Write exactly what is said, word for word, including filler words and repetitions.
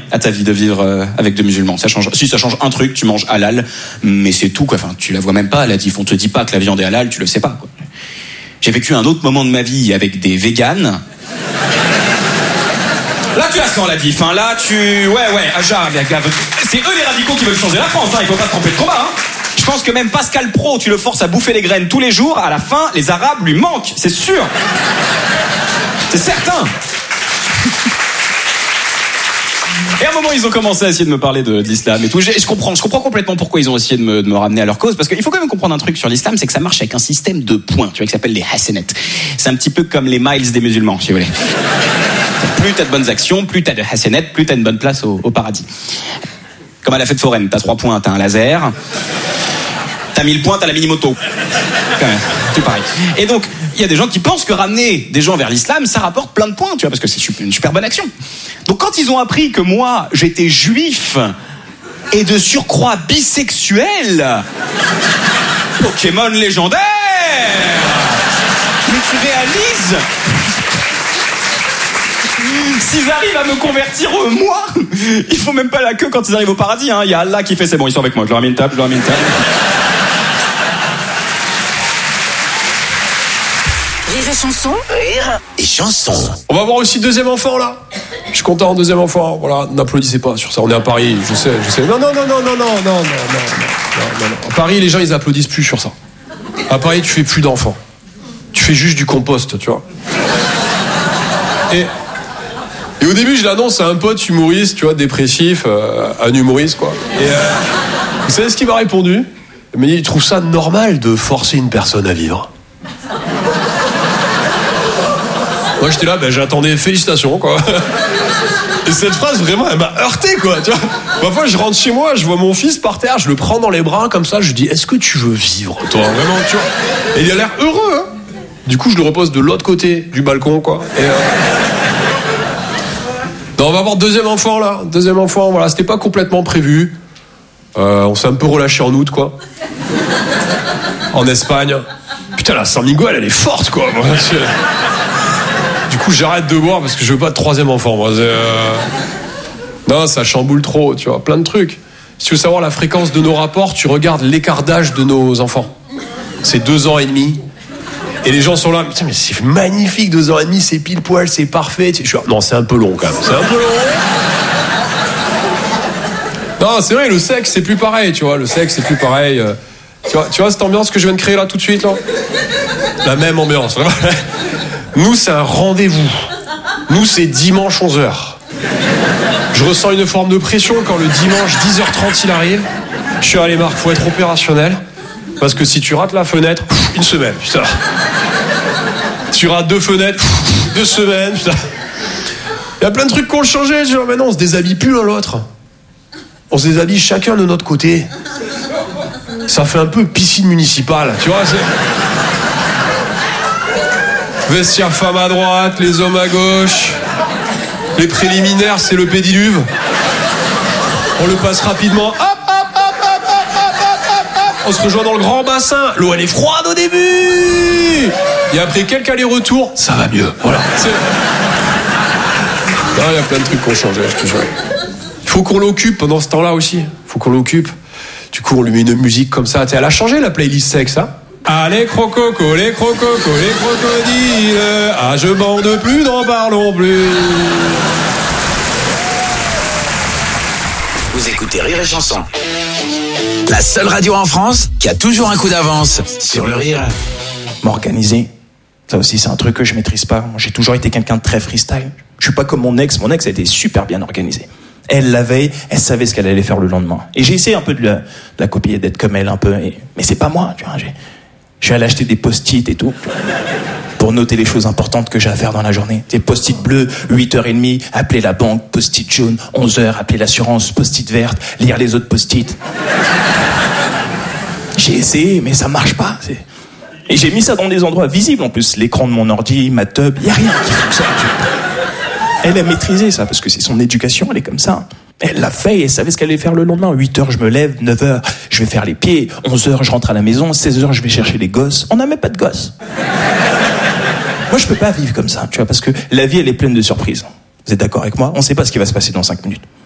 à ta vie de vivre euh, avec deux musulmans. Ça change. Si ça change un truc, tu manges halal, mais c'est tout, quoi. Enfin, tu la vois même pas, la diff. On te dit pas que la viande est halal, tu le sais pas, quoi. J'ai vécu un autre moment de ma vie avec des véganes. Là, tu la sens, la diff, hein. Là, tu... Ouais, ouais, Aja, c'est eux les radicaux qui veulent changer la France, hein. Il faut pas se tromper de combat, hein. Je pense que même Pascal Pro, tu le forces à bouffer les graines tous les jours, à la fin, les Arabes lui manquent, c'est sûr. C'est certain. Et à un moment, ils ont commencé à essayer de me parler de, de l'islam et tout. Je, je comprends, je comprends complètement pourquoi ils ont essayé de me, de me ramener à leur cause, parce qu'il faut quand même comprendre un truc sur l'islam, c'est que ça marche avec un système de points, tu vois, qui s'appelle les hasanat. C'est un petit peu comme les miles des musulmans, si vous voulez. Plus t'as de bonnes actions, plus t'as de hasanat, plus t'as une bonne place au, au paradis. Comme à la fête foraine, t'as trois points, t'as un laser. T'as mille points, t'as la mini-moto. Quand même, tout pareil. Et donc, il y a des gens qui pensent que ramener des gens vers l'islam, ça rapporte plein de points, tu vois, parce que c'est une super bonne action. Donc quand ils ont appris que moi, j'étais juif et de surcroît bisexuel, Pokémon légendaire, mais tu réalises, s'ils arrivent à me convertir, euh, moi, il faut même pas la queue quand ils arrivent au paradis, hein. Il y a Allah qui fait, c'est bon, ils sont avec moi, je leur ai mis une table, je leur ai mis une table. Rire et chanson. Rire et chanson. On va avoir aussi deuxième enfant là. Je suis content, deuxième enfant. Voilà, n'applaudissez pas sur ça. On est à Paris, je sais, je sais. Non, non, non, non, non, non, non, non, non, non, non, non. À Paris, les gens ils applaudissent plus sur ça. À Paris, tu fais plus d'enfants. Tu fais juste du compost, tu vois. Et et au début, je l'annonce à un pote humoriste, tu vois, dépressif, euh, un humoriste quoi. Et euh, vous savez ce qu'il m'a répondu? Il m'a dit, il trouve ça normal de forcer une personne à vivre. Moi j'étais là, ben j'attendais, félicitations quoi. Et cette phrase vraiment elle m'a heurté quoi, tu vois. Parfois je rentre chez moi, je vois mon fils par terre, je le prends dans les bras comme ça, je lui dis est-ce que tu veux vivre toi vraiment, tu vois. Et il a l'air heureux hein. Du coup je le repose de l'autre côté du balcon quoi. Et euh... non, on va avoir deuxième enfant là, deuxième enfant, voilà, c'était pas complètement prévu. Euh, on s'est un peu relâché en août quoi. En Espagne. Putain la San Miguel elle est forte quoi. Moi, je... Du coup, j'arrête de boire parce que je veux pas de troisième enfant. Moi, euh... non, ça chamboule trop, tu vois, plein de trucs. Si tu veux savoir la fréquence de nos rapports, tu regardes l'écart d'âge de nos enfants. C'est deux ans et demi. Et les gens sont là, putain, mais c'est magnifique, deux ans et demi, c'est pile poil, c'est parfait. Je suis là, non, c'est un peu long quand même. C'est un peu long. Non, c'est vrai, le sexe, c'est plus pareil, tu vois. Le sexe, c'est plus pareil. Tu vois, tu vois cette ambiance que je viens de créer là tout de suite, là ? La même ambiance, vraiment. Nous, c'est un rendez-vous. Nous, c'est dimanche onze heures. Je ressens une forme de pression quand le dimanche dix heures trente il arrive. Je suis allé, Marc, faut être opérationnel. Parce que si tu rates la fenêtre, une semaine, putain. Tu rates deux fenêtres, deux semaines, putain. Il y a plein de trucs qui ont changé. Genre, maintenant, on se déshabille plus l'un l'autre. On se déshabille chacun de notre côté. Ça fait un peu piscine municipale, tu vois, c'est... Vestiaire femme à droite, les hommes à gauche. Les préliminaires, c'est le pédiluve. On le passe rapidement. Hop, hop, hop, hop, hop, hop, hop, hop, hop. On se rejoint dans le grand bassin. L'eau, elle est froide au début. Et après quelques allers-retours, ça va mieux. Voilà. C'est... Non, il y a plein de trucs qui ont changé, je te jure. Il faut qu'on l'occupe pendant ce temps-là aussi. Il faut qu'on l'occupe. Du coup, on lui met une musique comme ça. Elle a changé la playlist sexe, hein. Ah les crococos, les crococos, les crocodiles. Ah je bande plus, n'en parlons plus. Vous écoutez Rire et Chanson, la seule radio en France qui a toujours un coup d'avance sur le rire. M'organiser, ça aussi c'est un truc que je maîtrise pas. Moi, j'ai toujours été quelqu'un de très freestyle. Je suis pas comme mon ex, mon ex a été super bien organisée. Elle, la veille, elle savait ce qu'elle allait faire le lendemain. Et j'ai essayé un peu de la, de la copier, d'être comme elle un peu. Et, mais c'est pas moi, tu vois. J'ai, je suis allé acheter des post-it et tout, pour noter les choses importantes que j'ai à faire dans la journée. Des post-it bleus, huit heures trente, appeler la banque, post-it jaune, onze heures, appeler l'assurance, post-it verte, lire les autres post-it. J'ai essayé, mais ça marche pas. C'est... Et j'ai mis ça dans des endroits visibles en plus. L'écran de mon ordi, ma tub, y a rien qui fonctionne. Elle a maîtrisé ça, parce que c'est son éducation, elle est comme ça. Elle l'a fait et elle savait ce qu'elle allait faire le lendemain. huit heures, je me lève, neuf heures, je vais faire les pieds, onze heures, je rentre à la maison, seize heures, je vais chercher les gosses. On n'a même pas de gosses. Moi, je peux pas vivre comme ça, tu vois, parce que la vie, elle est pleine de surprises. Vous êtes d'accord avec moi ? On sait pas ce qui va se passer dans cinq minutes.